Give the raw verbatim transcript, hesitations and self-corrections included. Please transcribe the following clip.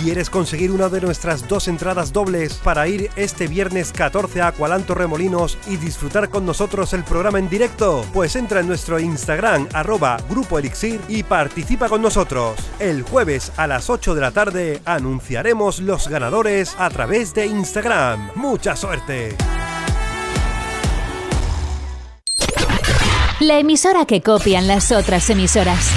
¿Quieres conseguir una de nuestras dos entradas dobles para ir este viernes catorce a Aqualand Torremolinos y disfrutar con nosotros el programa en directo? Pues entra en nuestro Instagram, arroba Grupo Elixir, y participa con nosotros. El jueves a las ocho de la tarde anunciaremos los ganadores a través de Instagram. ¡Mucha suerte! La emisora que copian las otras emisoras.